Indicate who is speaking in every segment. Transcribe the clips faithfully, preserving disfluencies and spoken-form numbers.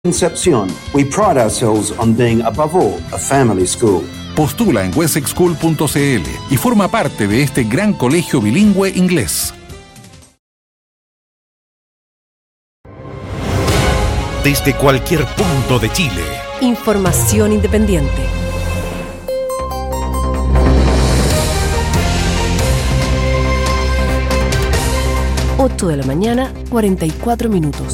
Speaker 1: Concepción, we pride ourselves on being, above all, a family school.
Speaker 2: Postula en wessex school punto c l y forma parte de este gran colegio bilingüe inglés.
Speaker 3: Desde cualquier punto de Chile.
Speaker 4: Información independiente. ocho de la mañana, cuarenta y cuatro minutos.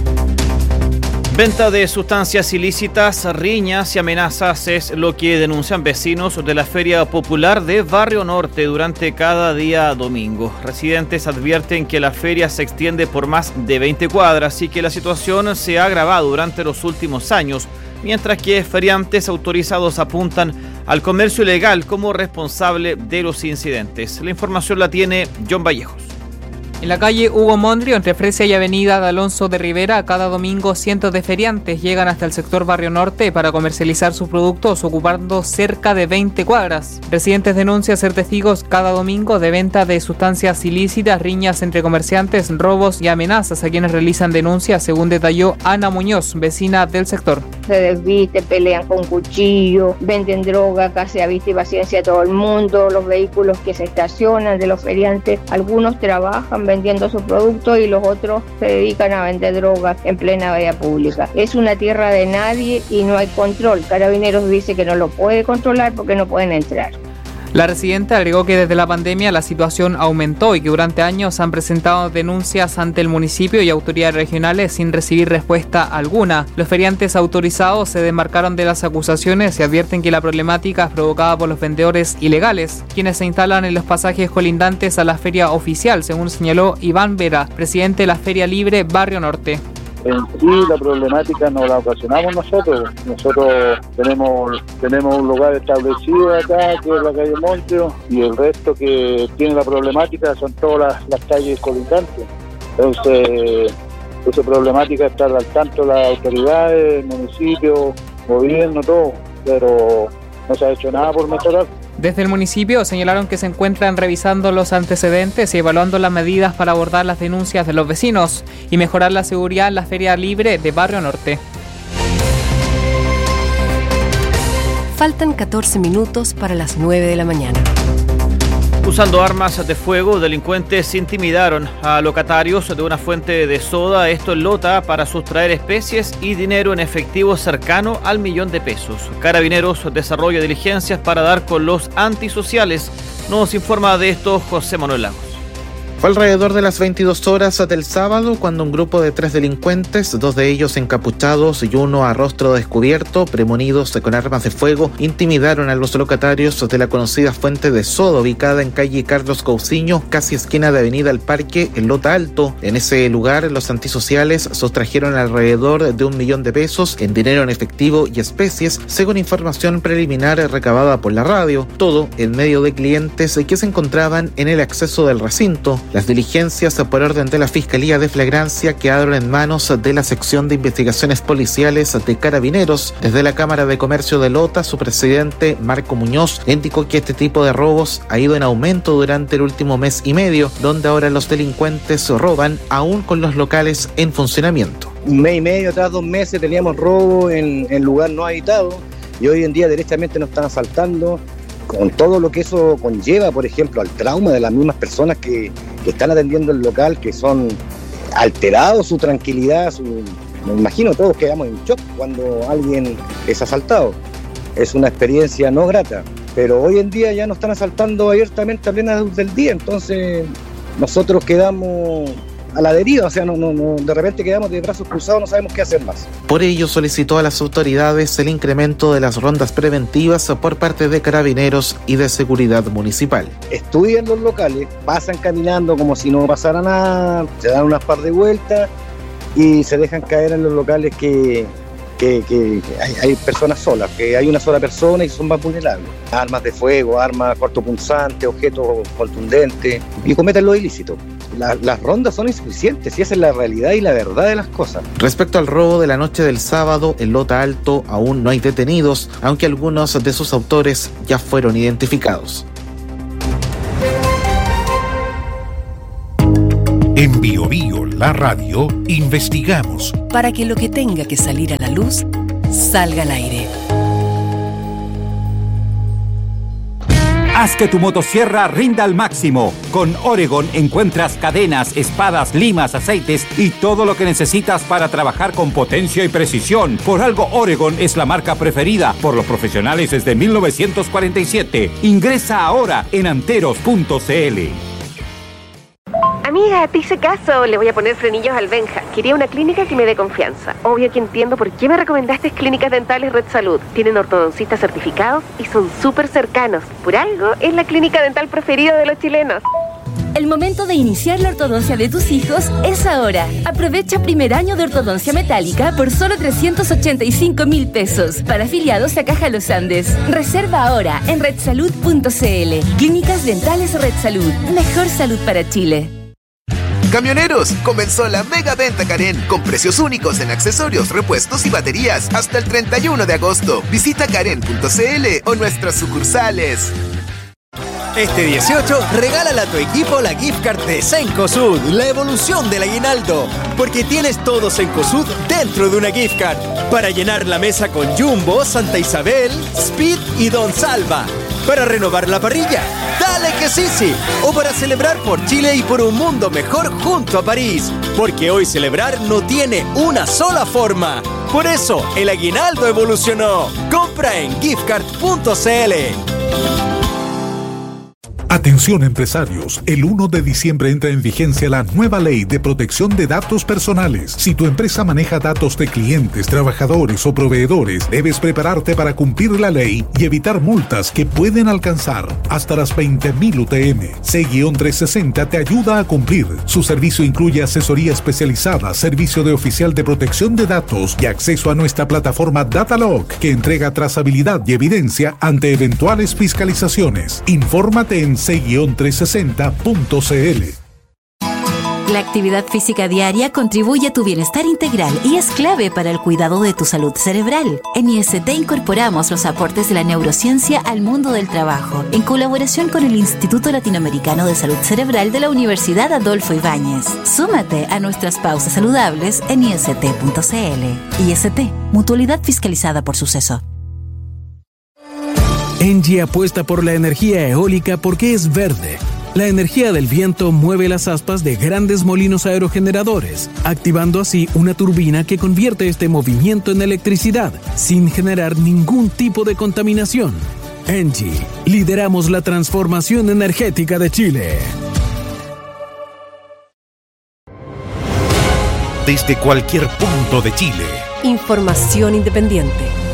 Speaker 5: Venta de sustancias ilícitas, riñas y amenazas es lo que denuncian vecinos de la Feria Popular de Barrio Norte durante cada día domingo. Residentes advierten que la feria se extiende por más de veinte cuadras y que la situación se ha agravado durante los últimos años, mientras que feriantes autorizados apuntan al comercio ilegal como responsable de los incidentes. La información la tiene John Vallejos.
Speaker 6: En la calle Hugo Mondrio, entre Fresia y Avenida de Alonso de Rivera, cada domingo cientos de feriantes llegan hasta el sector Barrio Norte para comercializar sus productos, ocupando cerca de veinte cuadras. Residentes denuncian ser testigos cada domingo de venta de sustancias ilícitas, riñas entre comerciantes, robos y amenazas a quienes realizan denuncias, según detalló Ana Muñoz, vecina del sector.
Speaker 7: Se desviste, pelean con cuchillo, venden droga, casi a vista y paciencia a todo el mundo, los vehículos que se estacionan de los feriantes, algunos trabajan vendiendo sus productos y los otros se dedican a vender drogas en plena vía pública. Es una tierra de nadie y no hay control. Carabineros dice que no lo puede controlar porque no pueden entrar.
Speaker 6: La residente agregó que desde la pandemia la situación aumentó y que durante años han presentado denuncias ante el municipio y autoridades regionales sin recibir respuesta alguna. Los feriantes autorizados se desmarcaron de las acusaciones y advierten que la problemática es provocada por los vendedores ilegales, quienes se instalan en los pasajes colindantes a la feria oficial, según señaló Iván Vera, presidente de la Feria Libre Barrio Norte.
Speaker 8: En sí, la problemática no la ocasionamos nosotros. Nosotros tenemos tenemos un lugar establecido acá, que es la calle Monteo, y el resto que tiene la problemática son todas las, las calles colindantes. Entonces, esa problemática está al tanto las autoridades, el municipio, gobierno, todo, pero no se ha hecho nada por mejorar.
Speaker 6: Desde el municipio señalaron que se encuentran revisando los antecedentes y evaluando las medidas para abordar las denuncias de los vecinos y mejorar la seguridad en la Feria Libre de Barrio Norte.
Speaker 4: Faltan catorce minutos para las nueve de la mañana.
Speaker 5: Usando armas de fuego, delincuentes intimidaron a locatarios de una fuente de soda, esto en Lota, para sustraer especies y dinero en efectivo cercano al millón de pesos. Carabineros desarrolla diligencias para dar con los antisociales. Nos informa de esto José Manuel Lagos.
Speaker 9: Fue alrededor de las veintidós horas del sábado cuando un grupo de tres delincuentes, dos de ellos encapuchados y uno a rostro descubierto, premonidos con armas de fuego, intimidaron a los locatarios de la conocida fuente de soda ubicada en calle Carlos Cousiño, casi esquina de Avenida El Parque, en Lota Alto. En ese lugar, los antisociales sustrajeron alrededor de un millón de pesos en dinero en efectivo y especies, según información preliminar recabada por la radio, todo en medio de clientes que se encontraban en el acceso del recinto. Las diligencias por orden de la Fiscalía de Flagrancia quedaron en manos de la Sección de Investigaciones Policiales de Carabineros. Desde la Cámara de Comercio de Lota, su presidente, Marco Muñoz, indicó que este tipo de robos ha ido en aumento durante el último mes y medio, donde ahora los delincuentes roban aún con los locales en funcionamiento.
Speaker 10: Un mes y medio, atrás dos meses, teníamos robo en, en lugar no habitado y hoy en día directamente nos están asaltando, con todo lo que eso conlleva, por ejemplo, al trauma de las mismas personas que, que están atendiendo el local, que son alterados su tranquilidad, su, me imagino todos quedamos en shock cuando alguien es asaltado. Es una experiencia no grata, pero hoy en día ya nos están asaltando abiertamente a plena luz del día, entonces nosotros quedamos a la deriva, o sea, no, no, no, de repente quedamos de brazos cruzados, no sabemos qué hacer más.
Speaker 9: Por ello solicitó a las autoridades el incremento de las rondas preventivas por parte de Carabineros y de Seguridad Municipal.
Speaker 10: Estudian los locales, pasan caminando como si no pasara nada, se dan unas par de vueltas y se dejan caer en los locales que, que, que hay, hay personas solas, que hay una sola persona y son más vulnerables. Armas de fuego, armas cortopunzantes, objetos contundentes y cometen lo ilícito. La, las rondas son insuficientes y esa es la realidad y la verdad de las cosas.
Speaker 9: Respecto al robo de la noche del sábado en Lota Alto, aún no hay detenidos, aunque algunos de sus autores ya fueron identificados.
Speaker 3: En Bio Bio, la radio, investigamos
Speaker 4: para que lo que tenga que salir a la luz salga al aire.
Speaker 11: Haz que tu motosierra rinda al máximo. Con Oregon encuentras cadenas, espadas, limas, aceites y todo lo que necesitas para trabajar con potencia y precisión. Por algo Oregon es la marca preferida por los profesionales desde mil novecientos cuarenta y siete. Ingresa ahora en anteros punto c l.
Speaker 12: Amiga, te hice caso, le voy a poner frenillos al Benja. Quería una clínica que me dé confianza. Obvio que entiendo por qué me recomendaste Clínicas Dentales Red Salud. Tienen ortodoncistas certificados y son súper cercanos. Por algo, es la clínica dental preferida de los chilenos.
Speaker 13: El momento de iniciar la ortodoncia de tus hijos es ahora. Aprovecha primer año de ortodoncia metálica por solo trescientos ochenta y cinco mil pesos para afiliados a Caja Los Andes. Reserva ahora en red salud punto c l. Clínicas Dentales Red Salud. Mejor salud para Chile.
Speaker 14: Camioneros, comenzó la mega venta Karen con precios únicos en accesorios, repuestos y baterías hasta el treinta y uno de agosto. Visita karen punto c l o nuestras sucursales.
Speaker 15: Este dieciocho, regálale a tu equipo la gift card de Cencosud, la evolución del aguinaldo, porque tienes todo Cencosud dentro de una gift card, para llenar la mesa con Jumbo, Santa Isabel, Speed y Don Salva, para renovar la parrilla, dale que sí sí, o para celebrar por Chile y por un mundo mejor junto a París, porque hoy celebrar no tiene una sola forma. Por eso, el aguinaldo evolucionó. Compra en gift card punto c l.
Speaker 2: Atención empresarios, el uno de diciembre entra en vigencia la nueva ley de protección de datos personales. Si tu empresa maneja datos de clientes, trabajadores o proveedores, debes prepararte para cumplir la ley y evitar multas que pueden alcanzar hasta las veinte mil U T M. C trescientos sesenta te ayuda a cumplir. Su servicio incluye asesoría especializada, servicio de oficial de protección de datos y acceso a nuestra plataforma Datalog, que entrega trazabilidad y evidencia ante eventuales fiscalizaciones. Infórmate en c trescientos sesenta punto c l.
Speaker 16: La actividad física diaria contribuye a tu bienestar integral y es clave para el cuidado de tu salud cerebral. En I S T incorporamos los aportes de la neurociencia al mundo del trabajo, en colaboración con el Instituto Latinoamericano de Salud Cerebral de la Universidad Adolfo Ibáñez. Súmate a nuestras pausas saludables en i s t punto c l. I S T, mutualidad fiscalizada por Suceso.
Speaker 17: Engie apuesta por la energía eólica porque es verde. La energía del viento mueve las aspas de grandes molinos aerogeneradores, activando así una turbina que convierte este movimiento en electricidad, sin generar ningún tipo de contaminación. Engie, lideramos la transformación energética de Chile.
Speaker 3: Desde cualquier punto de Chile.
Speaker 4: Información independiente.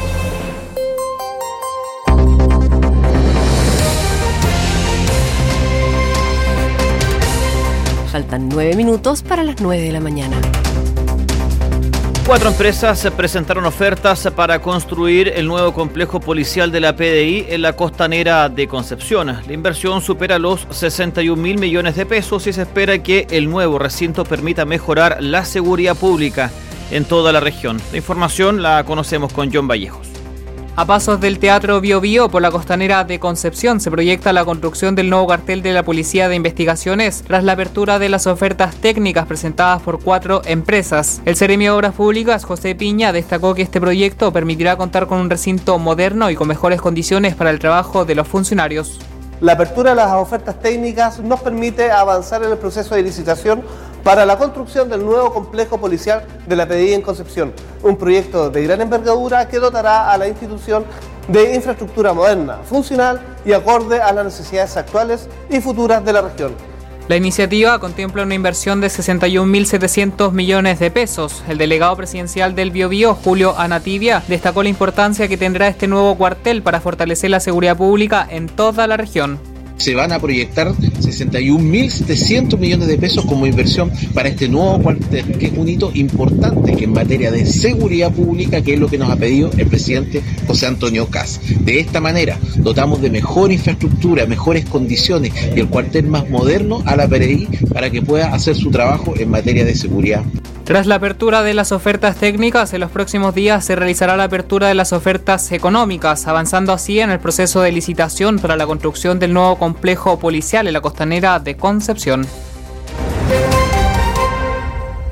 Speaker 4: Faltan nueve minutos para las nueve de la mañana.
Speaker 5: Cuatro empresas se presentaron ofertas para construir el nuevo complejo policial de la P D I en la costanera de Concepción. La inversión supera los sesenta y un mil millones de pesos y se espera que el nuevo recinto permita mejorar la seguridad pública en toda la región. La información la conocemos con John Vallejos.
Speaker 6: A pasos del Teatro Bio Bio por la costanera de Concepción se proyecta la construcción del nuevo cuartel de la Policía de Investigaciones tras la apertura de las ofertas técnicas presentadas por cuatro empresas. El Seremi de Obras Públicas, José Piña, destacó que este proyecto permitirá contar con un recinto moderno y con mejores condiciones para el trabajo de los funcionarios.
Speaker 18: La apertura de las ofertas técnicas nos permite avanzar en el proceso de licitación para la construcción del nuevo complejo policial de la P D I en Concepción, un proyecto de gran envergadura que dotará a la institución de infraestructura moderna, funcional y acorde a las necesidades actuales y futuras de la región.
Speaker 6: La iniciativa contempla una inversión de sesenta y un mil setecientos millones de pesos. El delegado presidencial del Bio Bio, Julio Anativia, destacó la importancia que tendrá este nuevo cuartel para fortalecer la seguridad pública en toda la región.
Speaker 19: Se van a proyectar sesenta y un mil setecientos millones de pesos como inversión para este nuevo cuartel, que es un hito importante que en materia de seguridad pública, que es lo que nos ha pedido el presidente José Antonio Kast. De esta manera, dotamos de mejor infraestructura, mejores condiciones y el cuartel más moderno a la P D I para que pueda hacer su trabajo en materia de seguridad.
Speaker 6: Tras la apertura de las ofertas técnicas, en los próximos días se realizará la apertura de las ofertas económicas, avanzando así en el proceso de licitación para la construcción del nuevo complejo policial en la costanera de Concepción.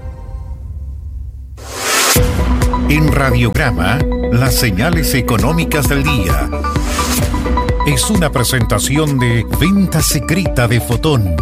Speaker 3: En Radiograma, las señales económicas del día. Es una presentación de Venta Secreta de Fotón.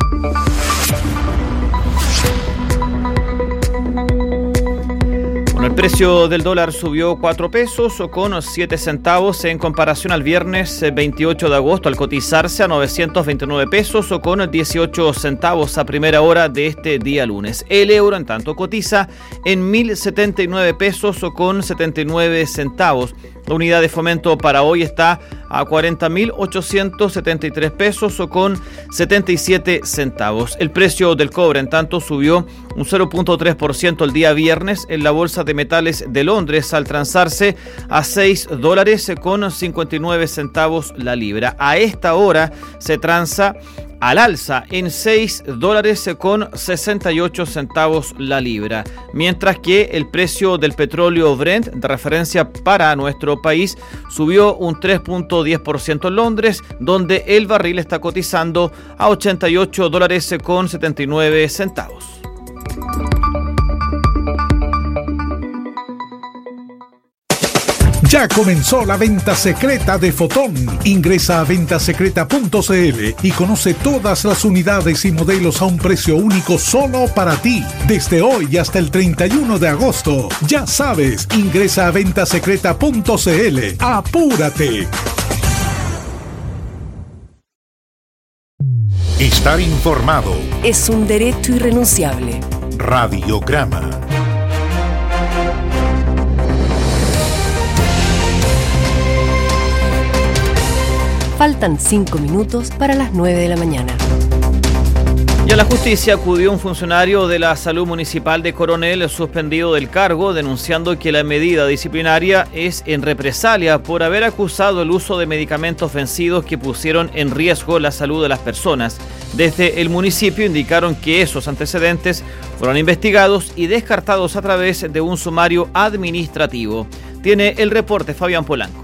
Speaker 5: Bueno, el precio del dólar subió cuatro pesos con siete centavos en comparación al viernes veintiocho de agosto, al cotizarse a novecientos veintinueve pesos con dieciocho centavos a primera hora de este día lunes. El euro, en tanto, cotiza en mil setenta y nueve pesos con setenta y nueve centavos. La unidad de fomento para hoy está a cuarenta mil ochocientos setenta y tres pesos con setenta y siete centavos. El precio del cobre, en tanto, subió un cero punto tres por ciento el día viernes en la Bolsa de Metales de Londres, al transarse a seis dólares con cincuenta y nueve centavos la libra. A esta hora se transa al alza en seis dólares con sesenta y ocho centavos la libra, mientras que el precio del petróleo Brent, de referencia para nuestro país, subió un tres punto diez por ciento en Londres, donde el barril está cotizando a ochenta y ocho dólares con setenta y nueve centavos.
Speaker 2: Ya comenzó la venta secreta de Fotón. Ingresa a venta secreta punto c l y conoce todas las unidades y modelos a un precio único solo para ti. Desde hoy hasta el treinta y uno de agosto. Ya sabes, ingresa a venta secreta punto c l. ¡Apúrate!
Speaker 3: Estar informado
Speaker 4: es un derecho irrenunciable.
Speaker 3: Radiograma.
Speaker 4: Faltan cinco minutos para las nueve de la mañana.
Speaker 5: Y a la justicia acudió un funcionario de la Salud Municipal de Coronel suspendido del cargo, denunciando que la medida disciplinaria es en represalia por haber acusado el uso de medicamentos vencidos que pusieron en riesgo la salud de las personas. Desde el municipio indicaron que esos antecedentes fueron investigados y descartados a través de un sumario administrativo. Tiene el reporte Fabián Polanco.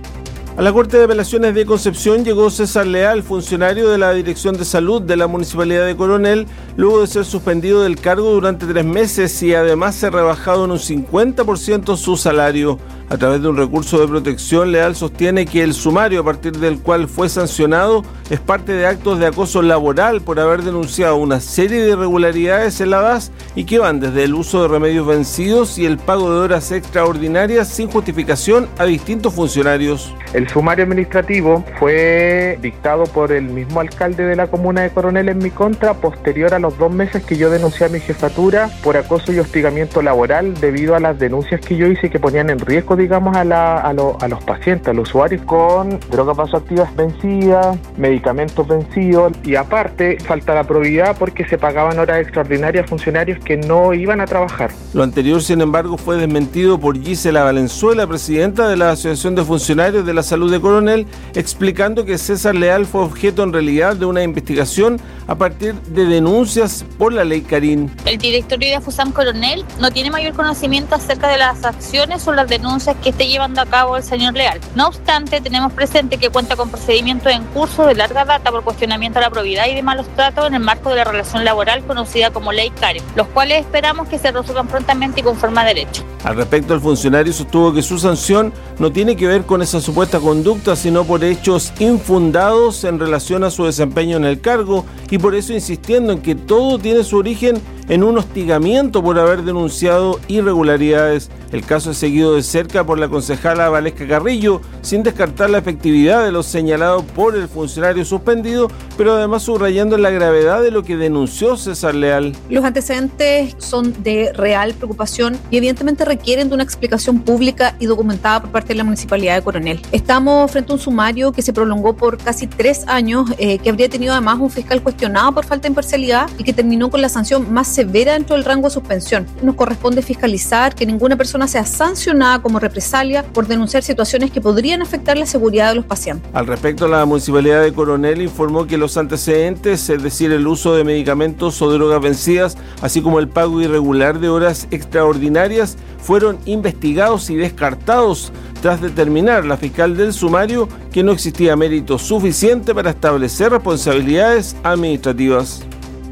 Speaker 20: A la Corte de Apelaciones de Concepción llegó César Leal, funcionario de la Dirección de Salud de la Municipalidad de Coronel, luego de ser suspendido del cargo durante tres meses y además ser rebajado en un cincuenta por ciento su salario. A través de un recurso de protección, Leal sostiene que el sumario a partir del cual fue sancionado es parte de actos de acoso laboral por haber denunciado una serie de irregularidades en la D A S y que van desde el uso de remedios vencidos y el pago de horas extraordinarias sin justificación a distintos funcionarios.
Speaker 21: El sumario administrativo fue dictado por el mismo alcalde de la comuna de Coronel en mi contra, posterior a los dos meses que yo denuncié a mi jefatura por acoso y hostigamiento laboral debido a las denuncias que yo hice que ponían en riesgo, digamos, a, la, a, lo, a los pacientes, a los usuarios, con drogas vasoactivas vencidas, medicamentos vencidos y aparte falta la probidad porque se pagaban horas extraordinarias a funcionarios que no iban a trabajar.
Speaker 20: Lo anterior, sin embargo, fue desmentido por Gisela Valenzuela, presidenta de la Asociación de Funcionarios de la Salud de Coronel, explicando que César Leal fue objeto en realidad de una investigación a partir de denuncias por la ley Karin.
Speaker 22: El directorio de AFUSAM Coronel no tiene mayor conocimiento acerca de las acciones o las denuncias que esté llevando a cabo el señor Leal. No obstante, tenemos presente que cuenta con procedimientos en curso de larga data por cuestionamiento a la probidad y de malos tratos en el marco de la relación laboral conocida como ley Karin, los cuales esperamos que se resuelvan prontamente y conforme a derecho.
Speaker 20: Al respecto, el funcionario sostuvo que su sanción no tiene que ver con esa supuesta conducta, sino por hechos infundados en relación a su desempeño en el cargo, y por eso insistiendo en que todo tiene su origen en un hostigamiento por haber denunciado irregularidades. El caso es seguido de cerca por la concejala Valesca Carrillo, sin descartar la efectividad de lo señalado por el funcionario suspendido, pero además subrayando la gravedad de lo que denunció César Leal.
Speaker 23: Los antecedentes son de real preocupación y evidentemente requieren de una explicación pública y documentada por parte de la Municipalidad de Coronel. Estamos frente a un sumario que se prolongó por casi tres años, eh, que habría tenido además un fiscal cuestionado por falta de imparcialidad y que terminó con la sanción más severa dentro del rango de suspensión. Nos corresponde fiscalizar que ninguna persona sea sancionada como represalia por denunciar situaciones que podrían afectar la seguridad de los pacientes.
Speaker 20: Al respecto, la Municipalidad de Coronel informó que los antecedentes, es decir, el uso de medicamentos o drogas vencidas, así como el pago irregular de horas extraordinarias, fueron investigados y descartados tras determinar la fiscal del sumario que no existía mérito suficiente para establecer responsabilidades administrativas.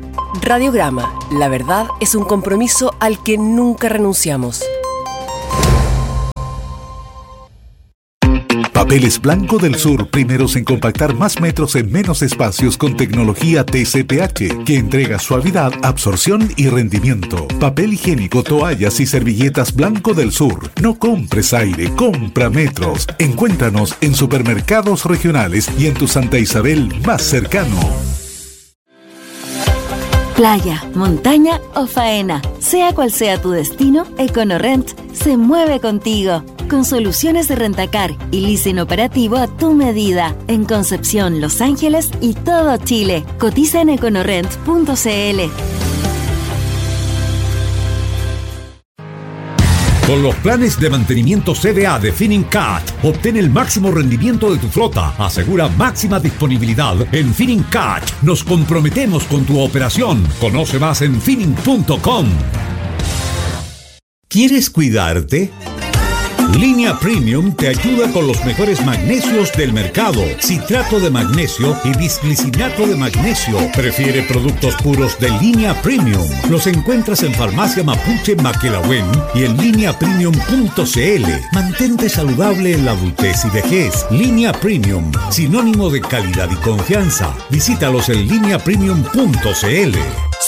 Speaker 4: Radiograma, la verdad es un compromiso al que nunca renunciamos.
Speaker 2: Papeles Blanco del Sur, primeros en compactar más metros en menos espacios con tecnología T C P H, que entrega suavidad, absorción y rendimiento. Papel higiénico, toallas y servilletas Blanco del Sur. No compres aire, compra metros. Encuéntranos en supermercados regionales y en tu Santa Isabel más cercano.
Speaker 16: Playa, montaña o faena, sea cual sea tu destino, EconoRent se mueve contigo. Con soluciones de rentacar y leasing operativo a tu medida. En Concepción, Los Ángeles y todo Chile. Cotiza en econorent punto c l.
Speaker 1: Con los planes de mantenimiento C D A de Finincat, obtén el máximo rendimiento de tu flota. Asegura máxima disponibilidad en Finincat. Nos comprometemos con tu operación. Conoce más en finning punto com. ¿Quieres cuidarte? Línea Premium te ayuda con los mejores magnesios del mercado. Citrato de magnesio y bisglicinato de magnesio. Prefiere productos puros de Línea Premium. Los encuentras en Farmacia Mapuche Maquelahuen y en línea premium punto c l. Mantente saludable en la adultez y vejez. Línea Premium, sinónimo de calidad y confianza. Visítalos en línea premium punto c l.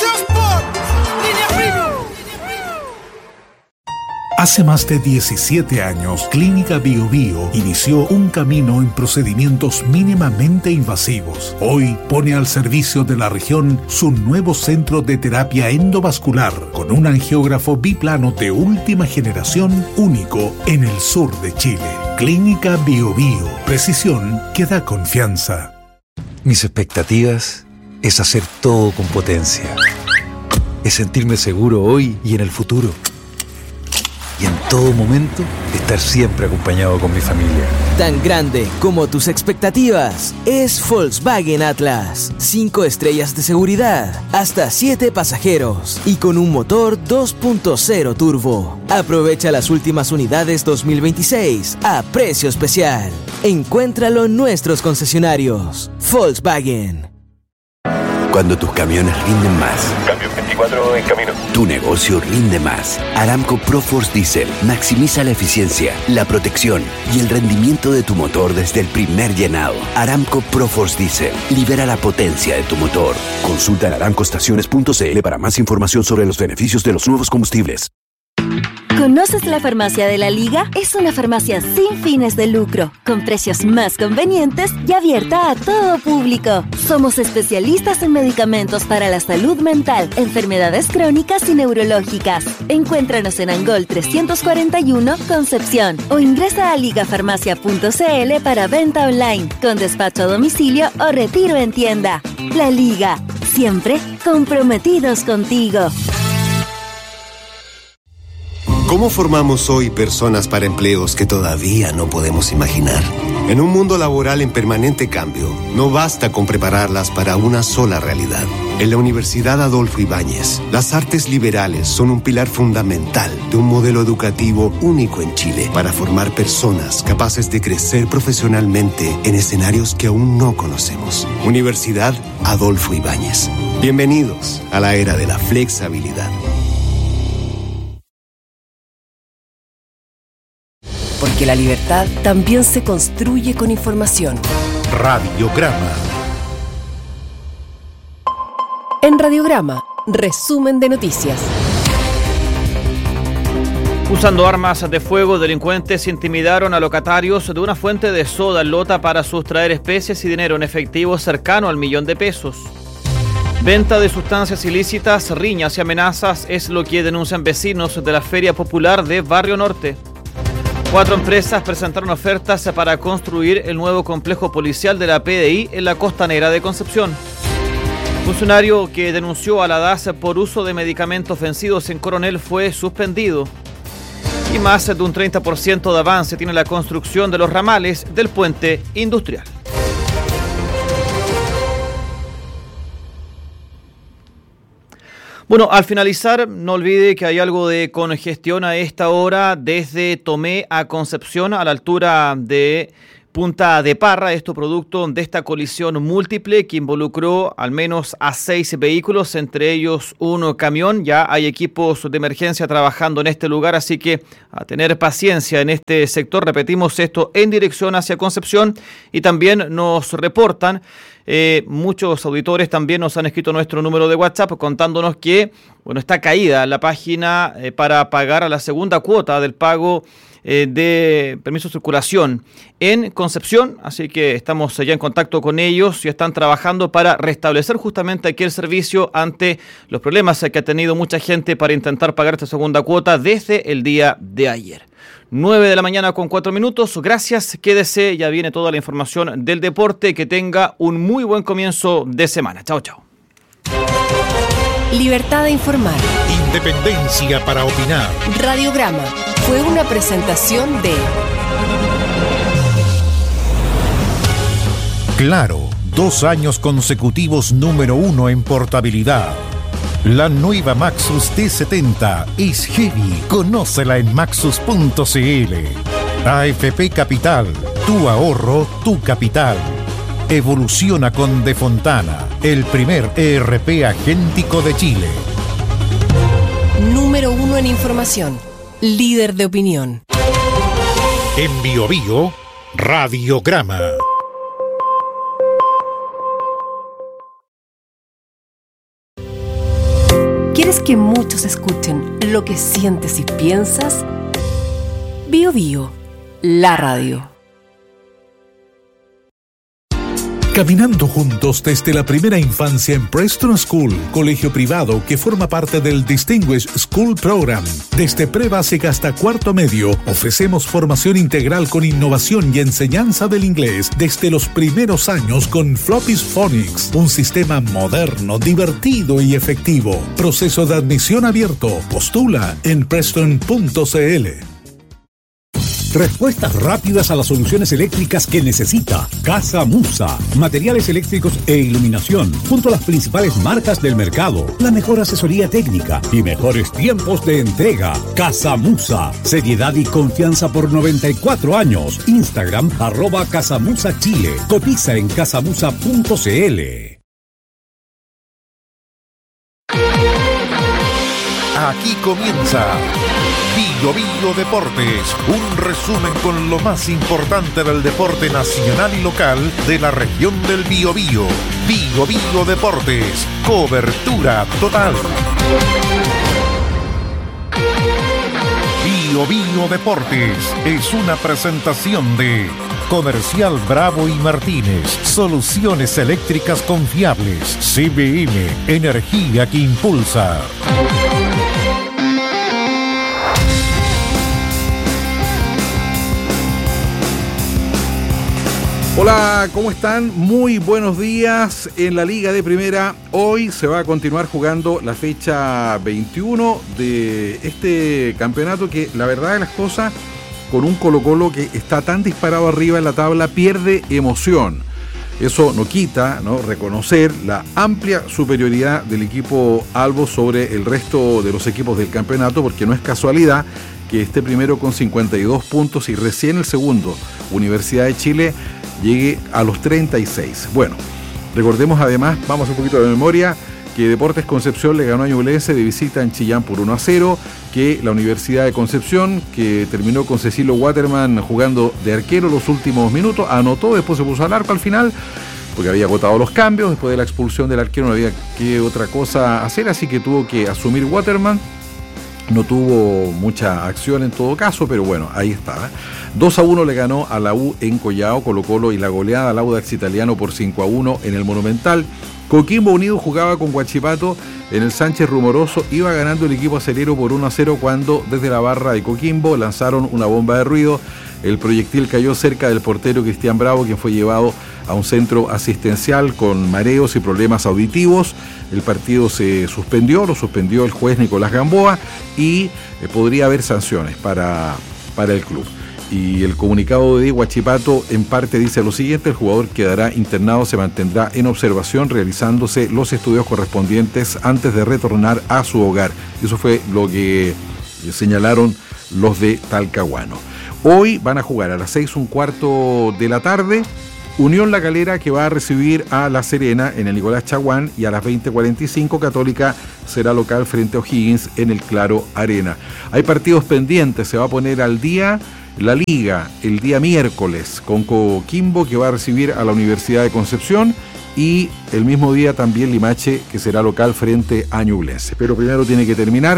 Speaker 2: Hace más de diecisiete años, Clínica Bio Bio inició un camino en procedimientos mínimamente invasivos. Hoy pone al servicio de la región su nuevo centro de terapia endovascular con un angiógrafo biplano de última generación único en el sur de Chile. Clínica Bio Bio, precisión que da confianza.
Speaker 7: Mis expectativas es hacer todo con potencia. Es sentirme seguro hoy y en el futuro. Y en todo momento, estar siempre acompañado con mi familia.
Speaker 8: Tan grande como tus expectativas es Volkswagen Atlas. Cinco estrellas de seguridad, hasta siete pasajeros y con un motor dos punto cero turbo. Aprovecha las últimas unidades dos mil veintiséis a precio especial. Encuéntralo en nuestros concesionarios. Volkswagen.
Speaker 24: Cuando tus camiones rinden más.
Speaker 25: Camión veinticuatro en camino.
Speaker 24: Tu negocio rinde más. Aramco ProForce Diesel maximiza la eficiencia, la protección y el rendimiento de tu motor desde el primer llenado. Aramco ProForce Diesel libera la potencia de tu motor. Consulta en aramco estaciones punto c l para más información sobre los beneficios de los nuevos combustibles.
Speaker 16: ¿Conoces la Farmacia de la Liga? Es una farmacia sin fines de lucro, con precios más convenientes y abierta a todo público. Somos especialistas en medicamentos para la salud mental, enfermedades crónicas y neurológicas. Encuéntranos en Angol trescientos cuarenta y uno, Concepción, o ingresa a ligafarmacia punto c l para venta online, con despacho a domicilio o retiro en tienda. La Liga, siempre comprometidos contigo.
Speaker 26: ¿Cómo formamos hoy personas para empleos que todavía no podemos imaginar? En un mundo laboral en permanente cambio, no basta con prepararlas para una sola realidad. En la Universidad Adolfo Ibáñez, las artes liberales son un pilar fundamental de un modelo educativo único en Chile para formar personas capaces de crecer profesionalmente en escenarios que aún no conocemos. Universidad Adolfo Ibáñez. Bienvenidos a la era de la flexibilidad.
Speaker 4: Porque la libertad también se construye con información.
Speaker 3: Radiograma.
Speaker 4: En Radiograma, resumen de noticias.
Speaker 5: Usando armas de fuego, delincuentes intimidaron a locatarios de una fuente de soda en Lota para sustraer especies y dinero en efectivo cercano al millón de pesos. Venta de sustancias ilícitas, riñas y amenazas es lo que denuncian vecinos de la Feria Popular de Barrio Norte. Cuatro empresas presentaron ofertas para construir el nuevo complejo policial de la P D I en la costanera de Concepción. Funcionario que denunció a la D A S por uso de medicamentos vencidos en Coronel fue suspendido. Y más de un treinta por ciento de avance tiene la construcción de los ramales del puente industrial. Bueno, al finalizar, no olvide que hay algo de congestión a esta hora desde Tomé a Concepción, a la altura de Punta de Parra, esto producto de esta colisión múltiple que involucró al menos a seis vehículos, entre ellos un camión. Ya hay equipos de emergencia trabajando en este lugar, así que a tener paciencia en este sector. Repetimos esto en dirección hacia Concepción, y también nos reportan, eh, muchos auditores también nos han escrito nuestro número de WhatsApp contándonos que, bueno, está caída la página eh, para pagar a la segunda cuota del pago de permiso de circulación en Concepción, así que estamos ya en contacto con ellos y están trabajando para restablecer justamente aquí el servicio ante los problemas que ha tenido mucha gente para intentar pagar esta segunda cuota desde el día de ayer. nueve de la mañana con cuatro minutos, gracias, quédese, ya viene toda la información del deporte, que tenga un muy buen comienzo de semana. Chao, chao.
Speaker 4: Libertad de informar.
Speaker 3: Independencia para opinar.
Speaker 4: Radiograma fue una presentación de
Speaker 3: Claro, dos años consecutivos número uno en portabilidad. La nueva Maxus T setenta es heavy. Conócela en maxus punto c l. A F P Capital, tu ahorro, tu capital. Evoluciona con De Fontana, el primer E R P agéntico de Chile.
Speaker 4: Número uno en información, líder de opinión.
Speaker 3: En Bio Bio, Radiograma.
Speaker 4: ¿Quieres que muchos escuchen lo que sientes y piensas? Bio Bio, la radio.
Speaker 2: Caminando juntos desde la primera infancia en Preston School, colegio privado que forma parte del Distinguished School Program. Desde pre-básica hasta cuarto medio, ofrecemos formación integral con innovación y enseñanza del inglés desde los primeros años con Floppy's Phonics, un sistema moderno, divertido y efectivo. Proceso de admisión abierto. Postula en preston punto c l.
Speaker 1: Respuestas rápidas a las soluciones eléctricas que necesita. Casa Musa. Materiales eléctricos e iluminación, junto a las principales marcas del mercado. La mejor asesoría técnica y mejores tiempos de entrega. Casa Musa. Seriedad y confianza por noventa y cuatro años. Instagram, arroba Casamusa Chile. Cotiza en casamusa punto c l.
Speaker 3: Aquí comienza Bio Bio Deportes, un resumen con lo más importante del deporte nacional y local de la región del Biobío. Bio Bio Deportes, cobertura total. Bio Bio Deportes es una presentación de Comercial Bravo y Martínez, soluciones eléctricas confiables. C B M, energía que impulsa.
Speaker 9: Hola, ¿cómo están? Muy buenos días. En la Liga de Primera, hoy se va a continuar jugando la fecha veintiuno de este campeonato que, la verdad de las cosas, con un Colo-Colo que está tan disparado arriba en la tabla, pierde emoción. Eso no quita, ¿no?, reconocer la amplia superioridad del equipo albo sobre el resto de los equipos del campeonato, porque no es casualidad que esté primero con cincuenta y dos puntos y recién el segundo, Universidad de Chile, llegue a los treinta y seis. Bueno, recordemos además, vamos un poquito de memoria, que Deportes Concepción le ganó a Ñublense de visita en Chillán por uno a cero, que la Universidad de Concepción, que terminó con Cecilio Waterman jugando de arquero los últimos minutos, anotó, después se puso al arco al final, porque había agotado los cambios, después de la expulsión del arquero no había qué otra cosa hacer, así que tuvo que asumir Waterman. No tuvo mucha acción en todo caso, pero bueno, ahí está. dos a uno le ganó a la U en Collao, Colo-Colo, y la goleada al Audax Italiano por cinco a uno en el Monumental. Coquimbo Unido jugaba con Huachipato en el Sánchez Rumoroso, iba ganando el equipo acelero por uno a cero cuando desde la barra de Coquimbo lanzaron una bomba de ruido. El proyectil cayó cerca del portero Cristian Bravo, quien fue llevado a un centro asistencial con mareos y problemas auditivos. El partido se suspendió, lo suspendió el juez Nicolás Gamboa y eh, podría haber sanciones para, para el club. Y el comunicado de Huachipato en parte dice lo siguiente: el jugador quedará internado, se mantendrá en observación realizándose los estudios correspondientes antes de retornar a su hogar. Eso fue lo que señalaron los de Talcahuano. Hoy van a jugar a las seis un cuarto de la tarde. Unión La Calera, que va a recibir a La Serena en el Nicolás Chaguán, y a las veinte cuarenta y cinco Católica será local frente a O'Higgins en el Claro Arena. Hay partidos pendientes, se va a poner al día la Liga el día miércoles con Coquimbo, que va a recibir a la Universidad de Concepción, y el mismo día también Limache, que será local frente a Ñublense. Pero primero tiene que terminar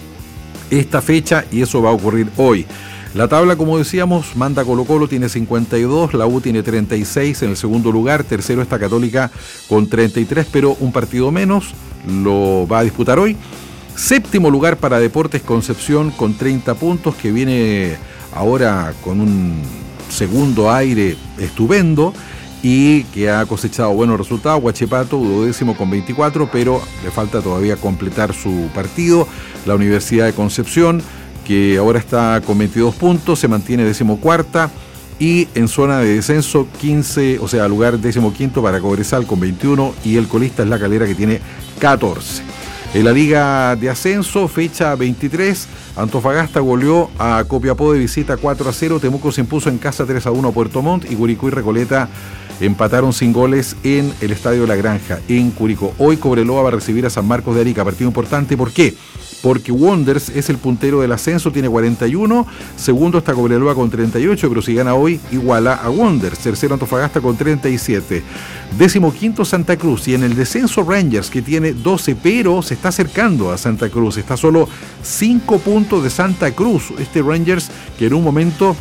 Speaker 9: esta fecha y eso va a ocurrir hoy. La tabla, como decíamos, manda Colo Colo, tiene cincuenta y dos, la U tiene treinta y seis en el segundo lugar, tercero está Católica con treinta y tres, pero un partido menos, lo va a disputar hoy. Séptimo lugar para Deportes Concepción con treinta puntos, que viene ahora con un segundo aire estupendo y que ha cosechado buenos resultados. Huachipato, duodécimo con veinticuatro, pero le falta todavía completar su partido. La Universidad de Concepción, que ahora está con veintidós puntos, se mantiene decimocuarta, y en zona de descenso quince, o sea, lugar decimoquinto para Cobresal con veintiuno, y el colista es La Calera, que tiene catorce. En la Liga de Ascenso, fecha veintitrés, Antofagasta goleó a Copiapó de visita cuatro a cero, Temuco se impuso en casa tres a uno a Puerto Montt, y Curicó y Recoleta empataron sin goles en el Estadio La Granja, en Curicó. Hoy Cobreloa va a recibir a San Marcos de Arica, partido importante. ¿Por qué? Porque Wanderers es el puntero del ascenso, tiene cuarenta y uno, segundo está Cobreloa con treinta y ocho, pero si gana hoy iguala a Wanderers, tercero Antofagasta con treinta y siete, décimo quinto Santa Cruz, y en el descenso Rangers, que tiene doce, pero se está acercando a Santa Cruz, está solo cinco puntos de Santa Cruz, este Rangers que en un momento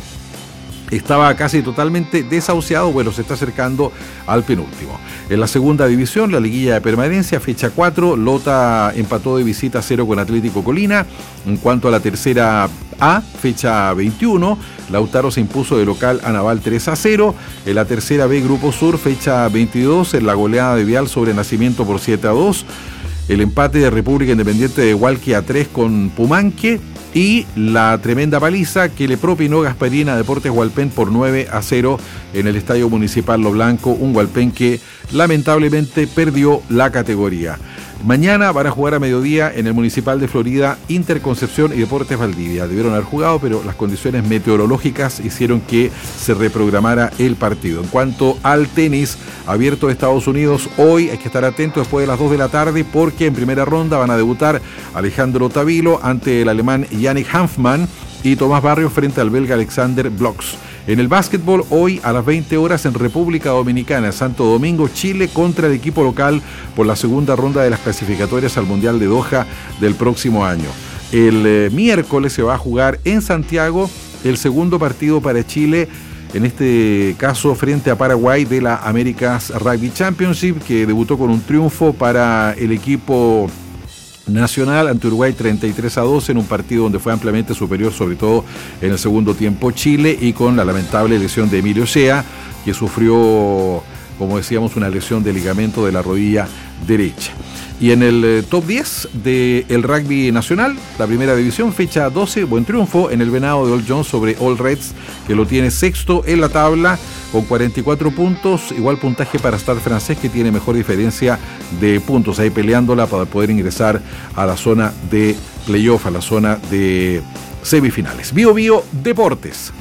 Speaker 9: estaba casi totalmente desahuciado, bueno, se está acercando al penúltimo. En la segunda división, la liguilla de permanencia, fecha cuatro, Lota empató de visita cero con Atlético Colina. En cuanto a la tercera A, fecha veintiuno, Lautaro se impuso de local a Naval tres a cero. En la tercera B, Grupo Sur, fecha veintidós, en la goleada de Vial sobre Nacimiento por siete a dos. El empate de República Independiente de Hualqui a tres con Pumanque. Y la tremenda paliza que le propinó Gasparín a Deportes Hualpén por nueve a cero en el Estadio Municipal Lo Blanco, un Hualpén que lamentablemente perdió la categoría. Mañana van a jugar a mediodía en el Municipal de Florida Interconcepción y Deportes Valdivia. Debieron haber jugado, pero las condiciones meteorológicas hicieron que se reprogramara el partido. En cuanto al tenis abierto de Estados Unidos, hoy hay que estar atentos después de las dos de la tarde, porque en primera ronda van a debutar Alejandro Tavilo ante el alemán Yannick Hanfmann y Tomás Barrios frente al belga Alexander Blox. En el básquetbol, hoy a las veinte horas en República Dominicana, Santo Domingo, Chile contra el equipo local por la segunda ronda de las clasificatorias al Mundial de Doha del próximo año. El eh, miércoles se va a jugar en Santiago el segundo partido para Chile, en este caso frente a Paraguay, de la America's Rugby Championship, que debutó con un triunfo para el equipo nacional ante Uruguay treinta y tres a doce en un partido donde fue ampliamente superior, sobre todo en el segundo tiempo Chile, y con la lamentable lesión de Emilio Sea, que sufrió, como decíamos, una lesión de ligamento de la rodilla derecha. Y en el eh, top diez del rugby nacional, la primera división, fecha doce, buen triunfo en el Venado de All Jones sobre All Reds, que lo tiene sexto en la tabla con cuarenta y cuatro puntos, igual puntaje para Stade Francés, que tiene mejor diferencia de puntos, ahí peleándola para poder ingresar a la zona de playoff, a la zona de semifinales. Bio Bio Deportes.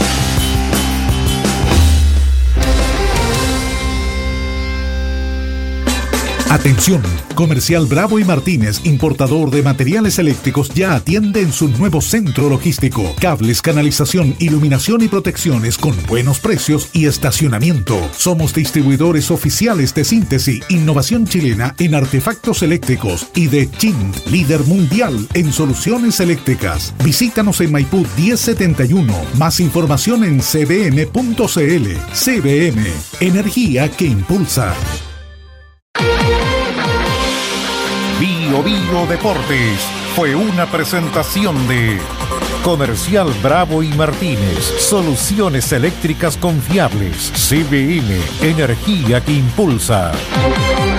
Speaker 2: Atención, Comercial Bravo y Martínez, importador de materiales eléctricos, ya atiende en su nuevo centro logístico. Cables, canalización, iluminación y protecciones con buenos precios y estacionamiento. Somos distribuidores oficiales de Síntesis, innovación chilena en artefactos eléctricos, y de Chint, líder mundial en soluciones eléctricas. Visítanos en Maipú diez setenta y uno. Más información en c b m punto c l. C B M, energía que impulsa.
Speaker 3: Bio Bio Deportes fue una presentación de Comercial Bravo y Martínez, soluciones eléctricas confiables. C B M, energía que impulsa.